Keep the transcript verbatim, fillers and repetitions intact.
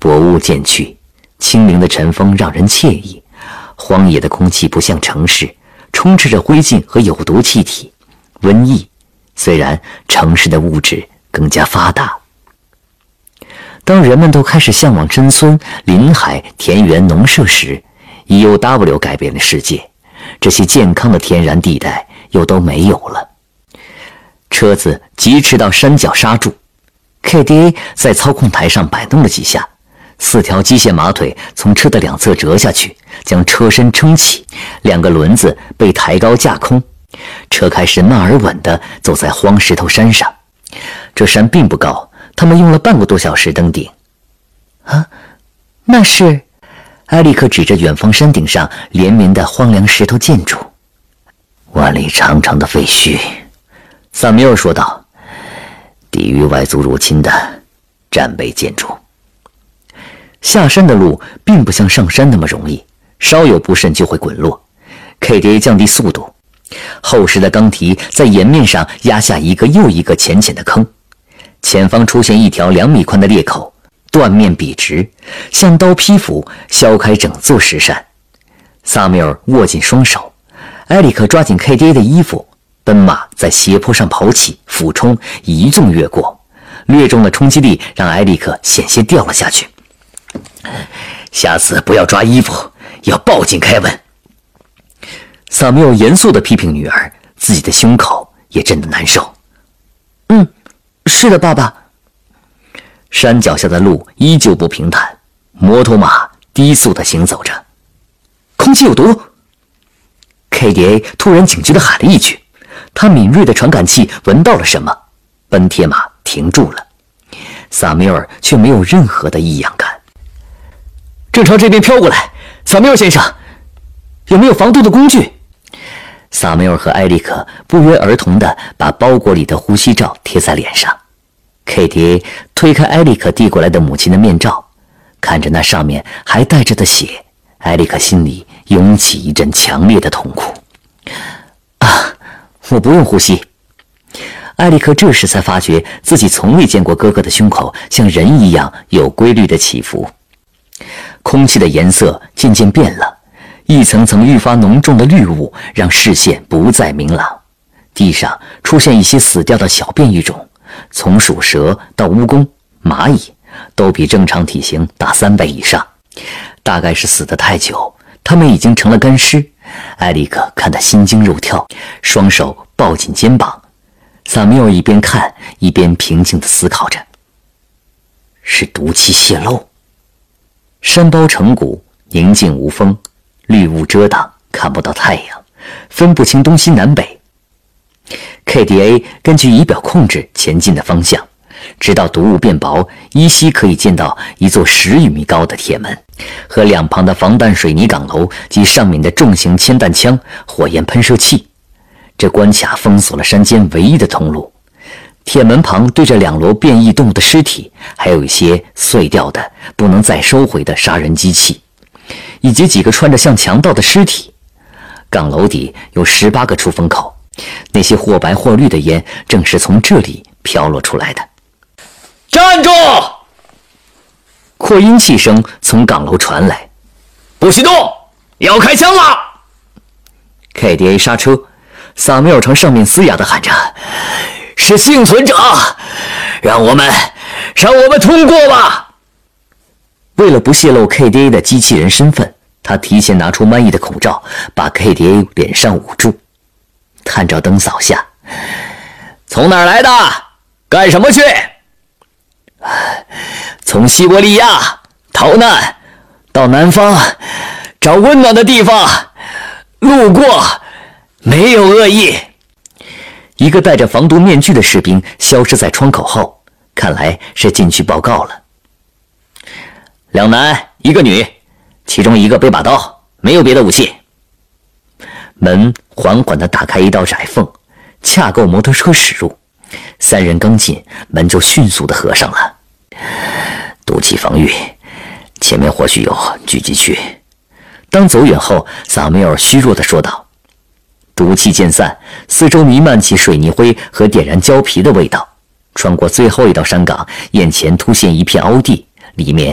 薄雾渐去，清灵的晨风让人惬意。荒野的空气不像城市，充斥着灰烬和有毒气体、瘟疫。虽然城市的物质更加发达，当人们都开始向往真村、林海、田园、农舍时 ，E U W 改变了世界，这些健康的天然地带又都没有了。车子疾驰到山脚刹住 ，K D A 在操控台上摆弄了几下，四条机械马腿从车的两侧折下去，将车身撑起，两个轮子被抬高架空。 车开始慢而稳地走在荒石头山上，这山并不高，他们用了半个多小时登顶。啊，那是……埃里克指着远方山顶上连绵的荒凉石头建筑，万里长长的废墟。萨米尔说道：“抵御外族入侵的战备建筑。”下山的路并不像上山那么容易，稍有不慎就会滚落。K D A 降低速度。 厚实的钢蹄在岩面上压下一个又一个浅浅的坑，前方出现一条两米宽的裂口，断面笔直，像刀劈斧，削开整座石山。萨米尔握紧双手，埃里克抓紧 K D A 的衣服，奔马在斜坡上跑起，俯冲，一纵越过，略重的冲击力让埃里克险些掉了下去。下次不要抓衣服，要抱紧凯文。 萨缪尔严肃地批评女儿，自己的胸口也震得难受。嗯，是的，爸爸。山脚下的路依旧不平坦，摩托马低速地行走着。空气有毒 ！K D A 突然警觉地喊了一句，他敏锐的传感器闻到了什么，奔铁马停住了。萨缪尔却没有任何的异样感。正朝这边飘过来，萨缪尔先生，有没有防毒的工具？ 萨缪尔和埃里克不约而同地把包裹里的呼吸罩贴在脸上。K D A 推开埃里克递过来的母亲的面罩，看着那上面还带着的血，埃里克心里涌起一阵强烈的痛苦。啊，我不用呼吸。埃里克这时才发觉自己从未见过哥哥的胸口像人一样有规律的起伏。空气的颜色渐渐变了。 一层层愈发浓重的绿雾让视线不再明朗，地上出现一些死掉的小变异种，从鼠蛇到蜈蚣、蚂蚁，都比正常体型大三倍以上。大概是死得太久，它们已经成了干尸。埃里克看得心惊肉跳，双手抱紧肩膀。萨缪尔一边看一边平静地思考着：是毒气泄漏。山包成谷，宁静无风。 绿雾遮挡，看不到太阳，分不清东西南北。K D A 根据仪表控制前进的方向，直到毒雾变薄，依稀可以见到一座十余米高的铁门，和两旁的防弹水泥岗楼及上面的重型铅弹枪、火焰喷射器。这关卡封锁了山间唯一的通路。铁门旁堆着两摞变异动物的尸体，还有一些碎掉的、不能再收回的杀人机器。 以及几个穿着像强盗的尸体，岗楼底有十八个出风口，那些或白或绿的烟正是从这里飘落出来的。站住！扩音器声从岗楼传来，不许动！要开枪了 ！K D A 刹车，萨缪尔朝上面嘶哑地喊着：“是幸存者，让我们，让我们通过吧！” 为了不泄露 K D A 的机器人身份，他提前拿出满意的口罩，把 K D A 脸上捂住。探照灯扫下，从哪儿来的？干什么去？从西伯利亚逃难，到南方找温暖的地方，路过，没有恶意。一个戴着防毒面具的士兵消失在窗口后，看来是进去报告了。 两男一个女，其中一个背把刀，没有别的武器。门缓缓地打开一道窄缝，恰够摩托车驶入。三人刚进，门就迅速地合上了。毒气防御，前面或许有狙击区。当走远后，萨缪尔虚弱地说道：“毒气渐散，四周弥漫起水泥灰和点燃胶皮的味道。穿过最后一道山岗，眼前突现一片凹地。” 里面